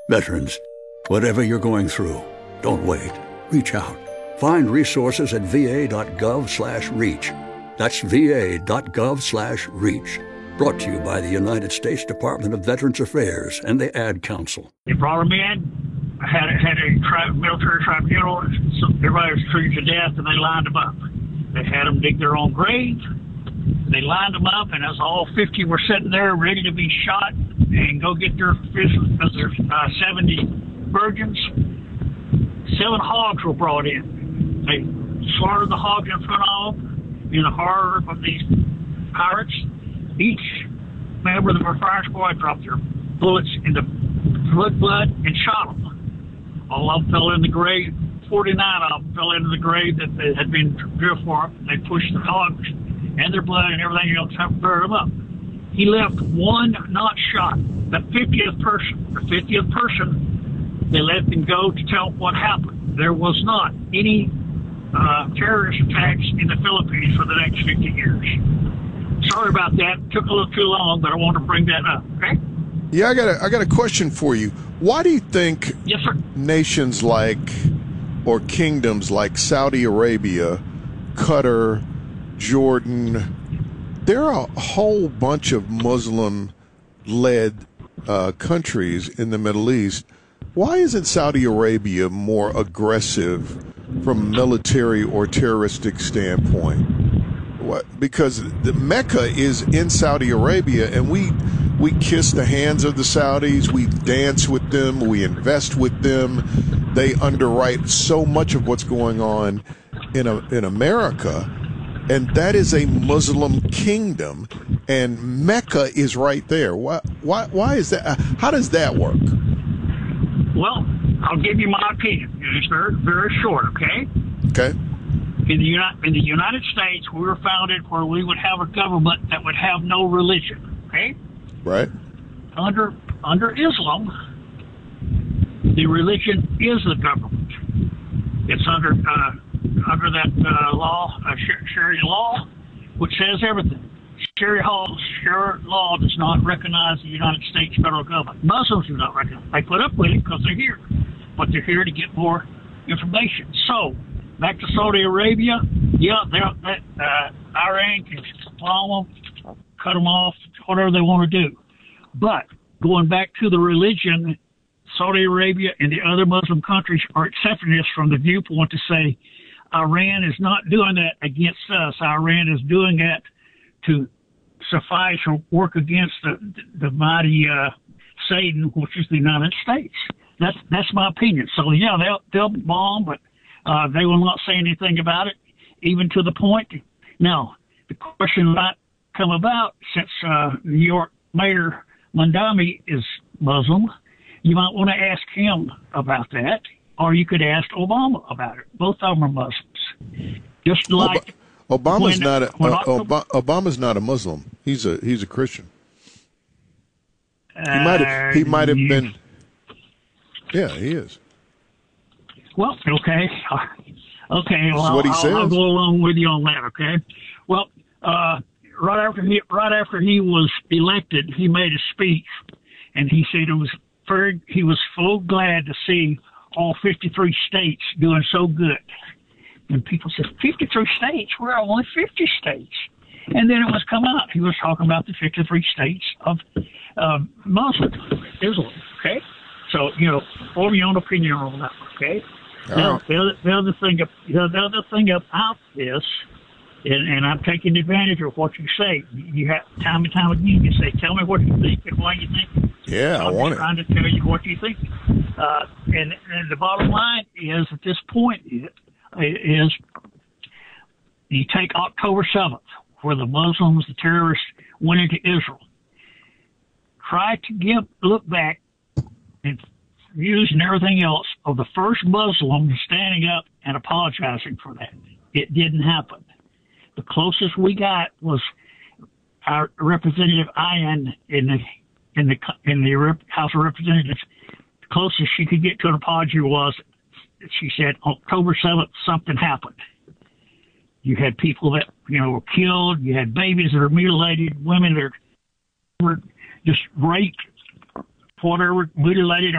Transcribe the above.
Veterans, whatever you're going through, don't wait. Reach out. Find resources at va.gov/reach. That's va.gov/reach. Brought to you by the United States Department of Veterans Affairs and the Ad Council. They brought him in, had a military tribunal, so everybody was treated to death, and they lined them up. They had them dig their own grave. They lined them up, and as all 50 were sitting there ready to be shot and go get their 70 virgins, 7 hogs were brought in. They slaughtered the hogs in front of them in the horror of these pirates. Each member of the fire squad dropped their bullets in the blood and shot them. All of them fell in the grave. 49 of them fell into the grave that they had been drilled for. They pushed the hogs and their blood and everything else to burn them up. He left one not shot. The 50th person, they let them go to tell what happened. There was not any terrorist attacks in the Philippines for the next 50 years. Sorry about that. Took a little too long, but I want to bring that up. Okay? Yeah, I got a question for you. Why do you think yes, sir, nations like, or kingdoms like Saudi Arabia, Qatar, Jordan, there are a whole bunch of Muslim-led countries in the Middle East. Why isn't Saudi Arabia more aggressive from a military or terroristic standpoint? What? Because the Mecca is in Saudi Arabia, and we kiss the hands of the Saudis. We dance with them. We invest with them. They underwrite so much of what's going on in America, and that is a Muslim kingdom, and Mecca is right there. Why is that? How does that work? Well, I'll give you my opinion. It's very, very short, okay? Okay. In the United States, we were founded where we would have a government that would have no religion, okay? Right. Under Islam, the religion is the government. It's under that law, Sharia law, which says everything. Sharia law does not recognize the United States federal government. Muslims do not recognize it. They put up with it because they're here, but they're here to get more information. So, back to Saudi Arabia, Iran can bomb them, cut them off, whatever they want to do. But going back to the religion, Saudi Arabia and the other Muslim countries are accepting this from the viewpoint to say Iran is not doing that against us. Iran is doing that to suffice or work against the mighty Satan, which is the United States. That's my opinion. So yeah, they'll bomb, but they will not say anything about it, even to the point. Now, the question might come about since New York Mayor Mondami is Muslim. You might want to ask him about that, or you could ask Obama about it. Both of them are Muslims. Just like Obama's not a Muslim. He's a Christian. He might have been. Yeah, he is. Well, okay. Well, what he says. I'll go along with you on that. Okay. Well, right after he was elected, he made a speech, and he said he was so glad to see all 53 states doing so good. And people said, 53 states? We're only 50 states. And then it was come out. He was talking about the 53 states of Muslim Islam. Okay. So form your own opinion on that. Okay. Now, the other thing about this, and I'm taking advantage of what you say. You have time and time again. You say, "Tell me what you think and why you think." Yeah, I want it. I'm trying to tell you what you think. And the bottom line is, at this point, is you take October 7th, where the Muslims, the terrorists, went into Israel. Try to look back and views and everything else of the first Muslim standing up and apologizing for that. It didn't happen. The closest we got was our Representative Ayan in the House of Representatives. The closest she could get to an apology was, she said, October 7th, something happened. You had people that were killed. You had babies that are mutilated, women that were just raped, whatever, mutilated.